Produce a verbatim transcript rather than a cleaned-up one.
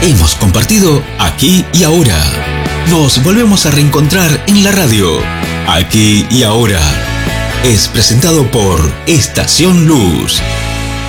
Hemos compartido aquí y ahora. Nos volvemos a reencontrar en la radio. Aquí y ahora. Es presentado por Estación Luz.